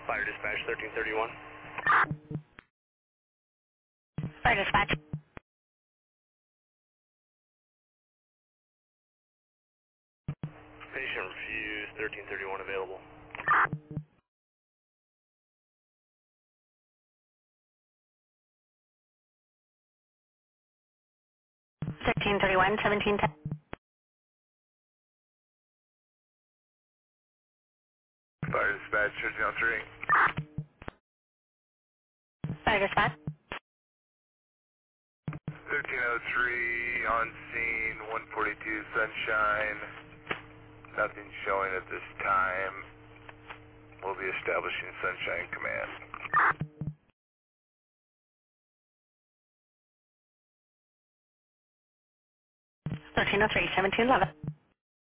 Fire dispatch 1331. Fire dispatch. Patient refused 1331 available. 1331, 1710. Fire dispatch 1303. Fire dispatch. 1303 on scene 142 Sunshine. Nothing showing at this time. We'll be establishing Sunshine Command. 1303, 1711.